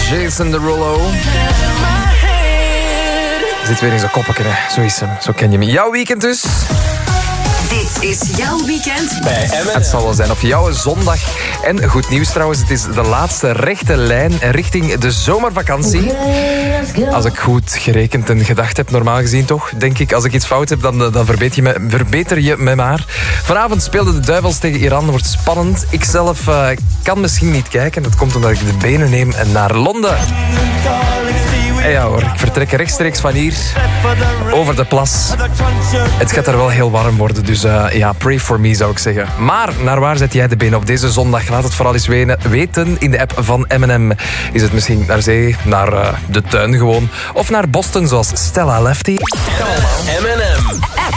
Jason Derulo. Zit weer in zijn koppetje, hè. Zo is hem, zo ken je hem. Jouw weekend dus? Dit is jouw weekend bij M&M. Het zal wel zijn op jouw zondag. En goed nieuws trouwens, het is de laatste rechte lijn richting de zomervakantie. Als ik goed gerekend en gedacht heb, normaal gezien toch, denk ik. Als ik iets fout heb, dan verbeter je me maar. Vanavond speelden de Duivels tegen Iran, wordt spannend. Ik zelf kan misschien niet kijken. Dat komt omdat ik de benen neem naar Londen. En ja hoor, ik vertrek rechtstreeks van hier over de plas. Het gaat er wel heel warm worden, dus ja, pray for me zou ik zeggen. Maar naar waar zet jij de benen op deze zondag? Laat het vooral eens weten in de app van M&M. Is het misschien naar zee, naar de tuin gewoon, of naar Boston zoals Stella Lefty? M&M.